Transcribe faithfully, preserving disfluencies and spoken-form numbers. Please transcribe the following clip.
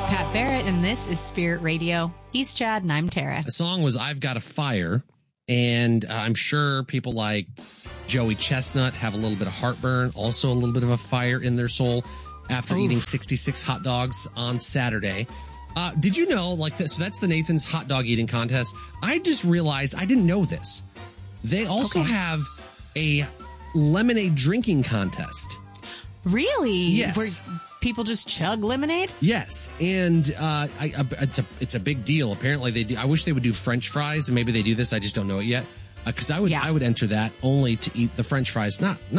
is Pat Barrett, and this is Spirit Radio. He's Chad, and I'm Tara. The song was I've Got a Fire, and uh, I'm sure people like Joey Chestnut have a little bit of heartburn, also a little bit of a fire in their soul after Oof. eating sixty-six hot dogs on Saturday. Uh, did you know, like, this, so that's the Nathan's hot dog eating contest. I just realized I didn't know this. They also okay. have a lemonade drinking contest. Really? Yes. Where people just chug lemonade? Yes. And uh, I, I, it's, a, it's a big deal. Apparently, they do. I wish they would do French fries, and maybe they do this. I just don't know it yet. Because uh, I would, yeah. I would enter that only to eat the French fries, not not